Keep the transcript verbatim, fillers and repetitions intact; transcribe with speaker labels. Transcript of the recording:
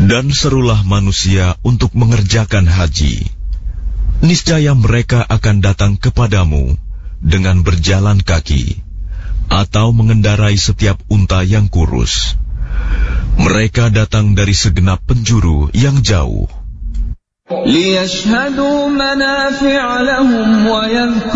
Speaker 1: Dan serulah manusia untuk mengerjakan haji. Niscaya mereka akan datang kepadamu dengan berjalan kaki, atau mengendarai setiap unta yang kurus. Mereka datang dari segenap penjuru yang jauh.
Speaker 2: لِيَشْهَدُوا مَنَافِعَ لَهُمْ وَيَذْكُرُوا